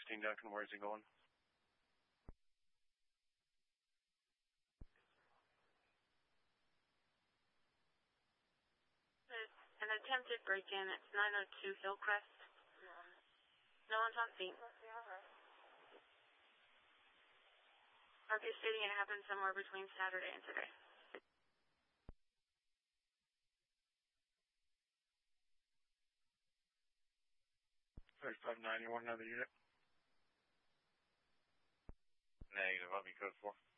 16 Duncan, where is he going? An attempted break-in. It's 902 Hillcrest. No one's on scene. Okay, stating it happened somewhere between Saturday and today. 3590, you want another unit? Negative, I'll be code 4.